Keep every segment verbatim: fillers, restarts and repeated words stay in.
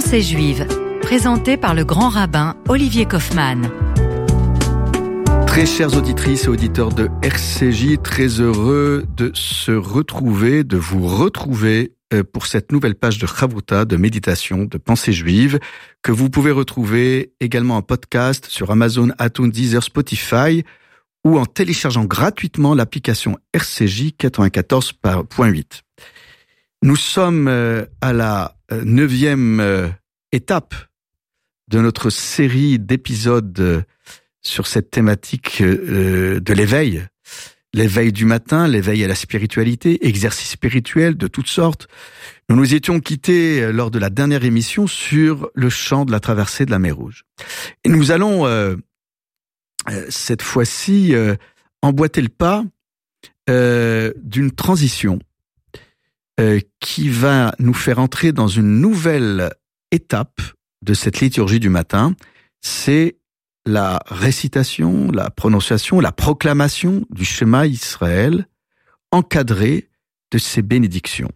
Pensée juive, présenté par le grand rabbin Olivier Kaufmann. Très chères auditrices et auditeurs de R C J, très heureux de se retrouver, de vous retrouver pour cette nouvelle page de Chavruta, de méditation, de pensée juive, que vous pouvez retrouver également en podcast sur Amazon, iTunes, Deezer, Spotify, ou en téléchargeant gratuitement l'application R C J quatre-vingt-quatorze point huit. Nous sommes à la neuvième étape de notre série d'épisodes sur cette thématique de l'éveil. L'éveil du matin, l'éveil à la spiritualité, exercice spirituel de toutes sortes. Nous nous étions quittés lors de la dernière émission sur le chant de la traversée de la mer Rouge. Et nous allons euh, cette fois-ci euh, emboîter le pas euh, d'une transition euh, qui va nous faire entrer dans une nouvelle étape de cette liturgie du matin. C'est la récitation, la prononciation, la proclamation du Shema Israël, encadrée de ces bénédictions.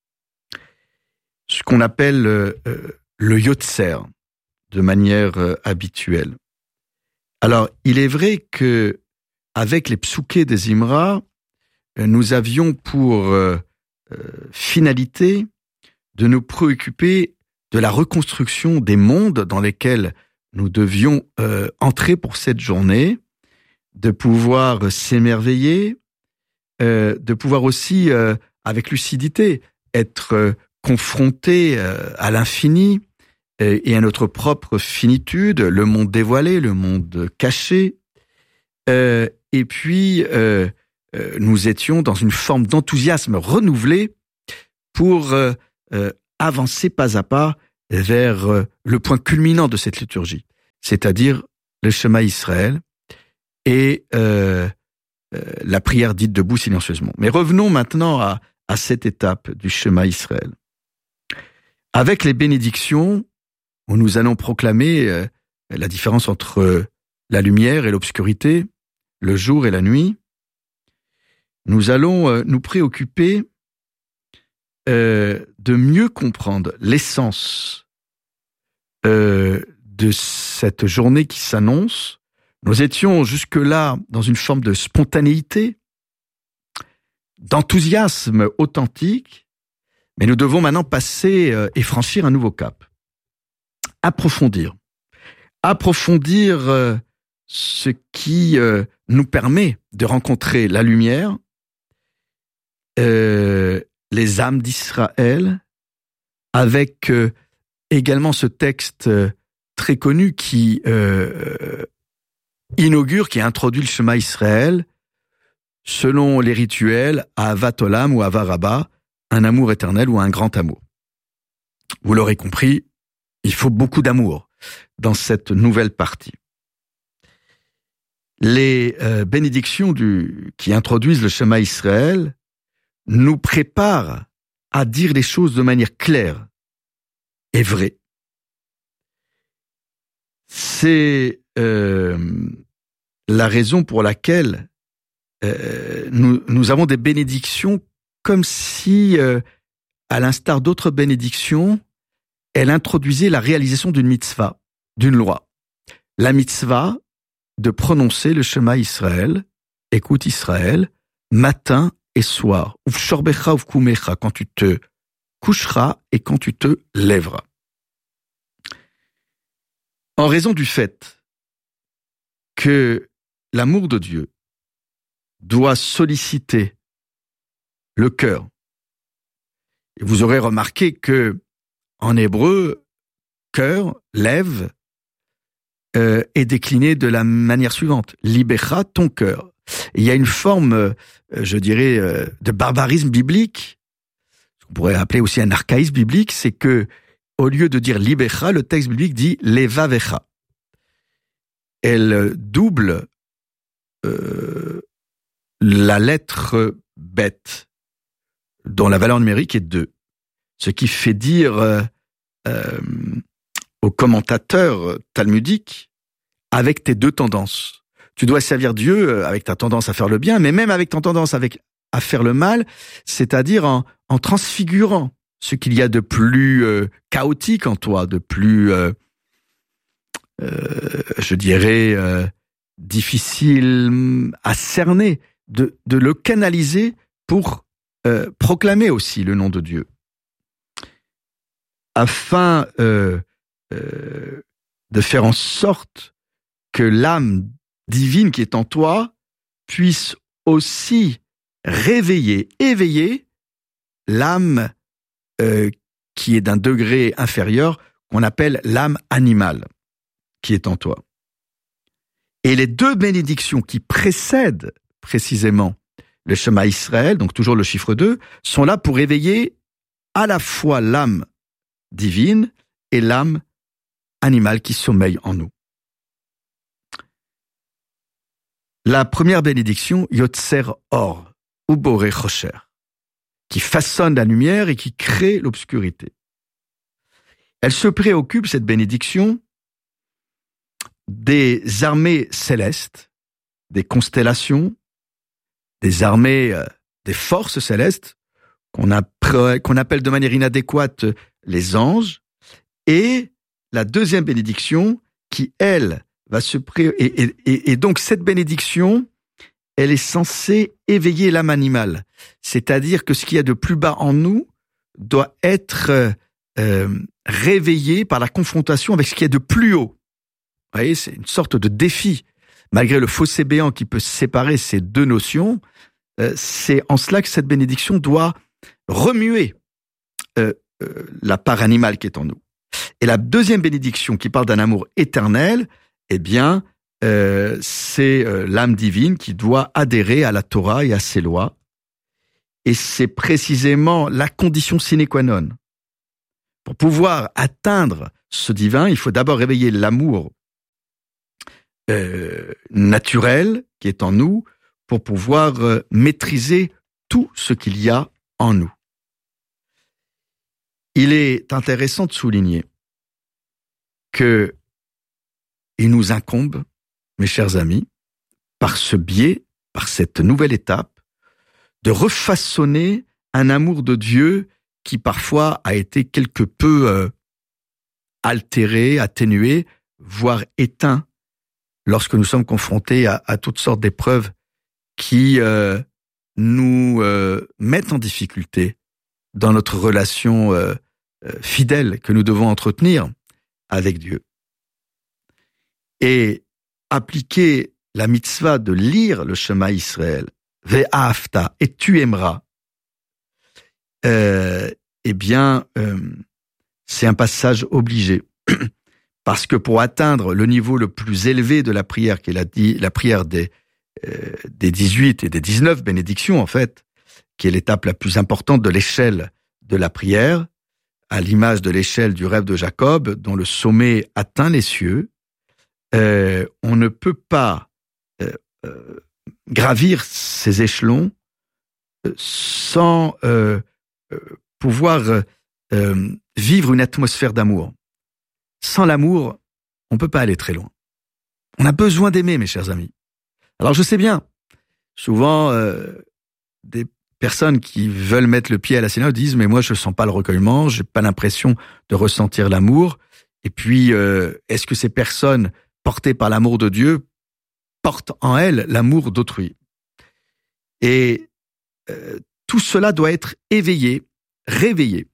Ce qu'on appelle euh, le Yotzer, de manière euh, habituelle. Alors, il est vrai que avec les psoukés des Imra, nous avions pour euh, euh, finalité de nous préoccuper de la reconstruction des mondes dans lesquels nous devions euh, entrer pour cette journée, de pouvoir s'émerveiller, euh, de pouvoir aussi, euh, avec lucidité, être euh, confronté euh, à l'infini euh, et à notre propre finitude, le monde dévoilé, le monde caché. Euh, et puis, euh, euh, nous étions dans une forme d'enthousiasme renouvelé pour euh, euh, avancer pas à pas vers euh, le point culminant de cette liturgie, c'est-à-dire le Shema Israël et euh, euh, la prière dite debout silencieusement. Mais revenons maintenant à, à cette étape du Shema Israël. Avec les bénédictions, où nous allons proclamer euh, la différence entre la lumière et l'obscurité, le jour et la nuit, nous allons euh, nous préoccuper euh, de mieux comprendre l'essence euh, de cette journée qui s'annonce. Nous étions jusque-là dans une forme de spontanéité, d'enthousiasme authentique, mais nous devons maintenant passer euh, et franchir un nouveau cap. Approfondir. Approfondir euh, ce qui euh, nous permet de rencontrer la lumière, euh, les âmes d'Israël, avec euh, également ce texte euh, très connu qui euh, inaugure, qui introduit le Shema Israël, selon les rituels, à Ahavat Olam ou Ahava Rabba, un amour éternel ou un grand amour. Vous l'aurez compris, il faut beaucoup d'amour dans cette nouvelle partie. Les euh, bénédictions du, qui introduisent le Shema Israël nous préparent à dire les choses de manière claire et vraie. C'est euh, la raison pour laquelle euh, nous, nous avons des bénédictions comme si, euh, à l'instar d'autres bénédictions, elle introduisait la réalisation d'une mitzvah, d'une loi. La mitzvah de prononcer le Shema Israël, écoute Israël, matin et soir, uvshorbecha uvkumecha, quand tu te coucheras et quand tu te lèveras. En raison du fait que l'amour de Dieu doit solliciter le cœur, et vous aurez remarqué que en hébreu, cœur, lève, euh, est décliné de la manière suivante. Libecha, ton cœur. Et il y a une forme, euh, je dirais, euh, de barbarisme biblique, ce qu'on pourrait appeler aussi un archaïsme biblique, c'est que, au lieu de dire libecha, le texte biblique dit levavecha. Elle double euh, la lettre bet, dont la valeur numérique est deux. Ce qui fait dire euh, euh, aux commentateurs talmudiques, avec tes deux tendances. Tu dois servir Dieu avec ta tendance à faire le bien, mais même avec ta tendance avec, à faire le mal, c'est-à-dire en, en transfigurant ce qu'il y a de plus euh, chaotique en toi, de plus, euh, euh, je dirais, euh, difficile à cerner, de, de le canaliser pour euh, proclamer aussi le nom de Dieu. Afin euh, euh, de faire en sorte que l'âme divine qui est en toi puisse aussi réveiller, éveiller l'âme euh, qui est d'un degré inférieur, qu'on appelle l'âme animale, qui est en toi. Et les deux bénédictions qui précèdent précisément le Shema Israël, donc toujours le chiffre deux, sont là pour éveiller à la fois l'âme divine et l'âme animale qui sommeille en nous. La première bénédiction, Yotzer Or, ou Boré Chosher, qui façonne la lumière et qui crée l'obscurité. Elle se préoccupe, cette bénédiction, des armées célestes, des constellations, des armées, euh, des forces célestes, qu'on, a, qu'on appelle de manière inadéquate les anges, et la deuxième bénédiction qui, elle, va se pré... Et, et, et, et donc cette bénédiction, elle est censée éveiller l'âme animale. C'est-à-dire que ce qu'il y a de plus bas en nous doit être euh, réveillé par la confrontation avec ce qu'il y a de plus haut. Vous voyez, c'est une sorte de défi. Malgré le fossé béant qui peut séparer ces deux notions, euh, c'est en cela que cette bénédiction doit remuer euh, euh, la part animale qui est en nous. Et la deuxième bénédiction qui parle d'un amour éternel, eh bien, euh, c'est euh, l'âme divine qui doit adhérer à la Torah et à ses lois. Et c'est précisément la condition sine qua non. Pour pouvoir atteindre ce divin, il faut d'abord réveiller l'amour euh, naturel qui est en nous pour pouvoir euh, maîtriser tout ce qu'il y a en nous. Il est intéressant de souligner que il nous incombe, mes chers amis, par ce biais, par cette nouvelle étape, de refaçonner un amour de Dieu qui parfois a été quelque peu euh, altéré, atténué, voire éteint lorsque nous sommes confrontés à, à toutes sortes d'épreuves qui euh, nous euh, mettent en difficulté dans notre relation euh, euh, fidèle que nous devons entretenir avec Dieu. Et appliquer la mitzvah de lire le Shema Israël, Ve'ahavta, et tu aimeras, euh, eh bien, euh, c'est un passage obligé. Parce que pour atteindre le niveau le plus élevé de la prière, qui est la, la prière des, euh, des dix-huit et des dix-neuf bénédictions, en fait, qui est l'étape la plus importante de l'échelle de la prière, à l'image de l'échelle du rêve de Jacob, dont le sommet atteint les cieux, euh, on ne peut pas euh, euh, gravir ces échelons sans euh, euh, pouvoir euh, vivre une atmosphère d'amour. Sans l'amour, on ne peut pas aller très loin. On a besoin d'aimer, mes chers amis. Alors je sais bien, souvent, euh, des personnes qui veulent mettre le pied à la synagogue disent « mais moi je ne sens pas le recueillement, je n'ai pas l'impression de ressentir l'amour ». Et puis, euh, est-ce que ces personnes portées par l'amour de Dieu portent en elles l'amour d'autrui? Et euh, tout cela doit être éveillé, réveillé.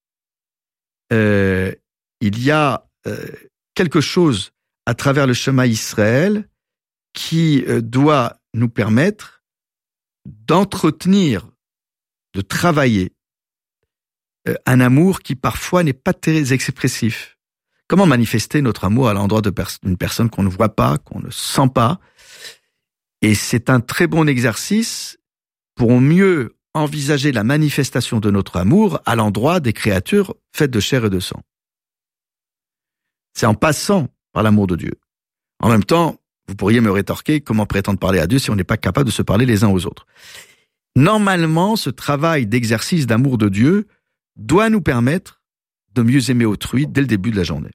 Euh, il y a euh, quelque chose à travers le Shema Israël qui euh, doit nous permettre d'entretenir, de travailler euh, un amour qui parfois n'est pas très expressif. Comment manifester notre amour à l'endroit de pers- d'une personne qu'on ne voit pas, qu'on ne sent pas? Et c'est un très bon exercice pour mieux envisager la manifestation de notre amour à l'endroit des créatures faites de chair et de sang. C'est en passant par l'amour de Dieu. En même temps, vous pourriez me rétorquer, comment prétendre parler à Dieu si on n'est pas capable de se parler les uns aux autres? Normalement, ce travail d'exercice d'amour de Dieu doit nous permettre de mieux aimer autrui dès le début de la journée.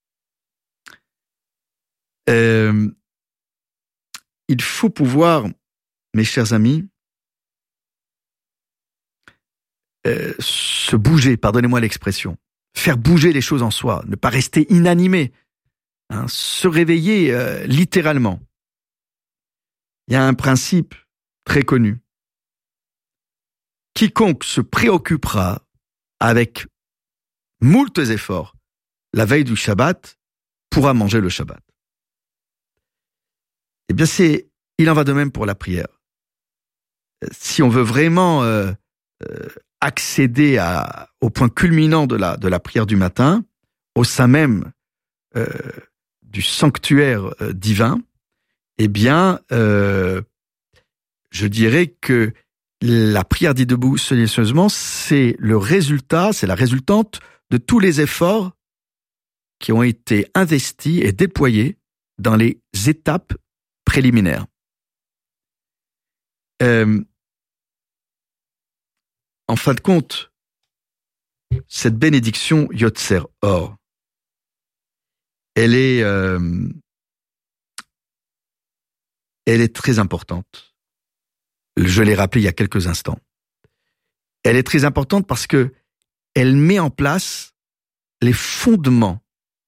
Euh, il faut pouvoir, mes chers amis, euh, se bouger, pardonnez-moi l'expression, faire bouger les choses en soi, ne pas rester inanimé, hein, se réveiller euh, littéralement. Il y a un principe très connu. Quiconque se préoccupera avec moultes efforts la veille du Shabbat pourra manger le Shabbat. Eh bien, c'est, il en va de même pour la prière. Si on veut vraiment euh, euh, accéder à, au point culminant de la, de la prière du matin, au sein même euh, du sanctuaire euh, divin, eh bien, euh, je dirais que la prière dite debout silencieusement, c'est le résultat, c'est la résultante de tous les efforts qui ont été investis et déployés dans les étapes préliminaires. Euh, en fin de compte, cette bénédiction Yotzer Or, elle est, euh, elle est très importante. Je l'ai rappelé il y a quelques instants. Elle est très importante parce que elle met en place les fondements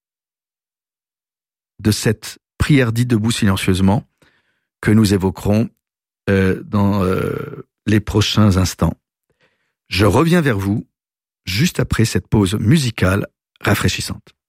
de cette prière dite debout silencieusement que nous évoquerons euh, dans euh, les prochains instants. Je reviens vers vous juste après cette pause musicale rafraîchissante.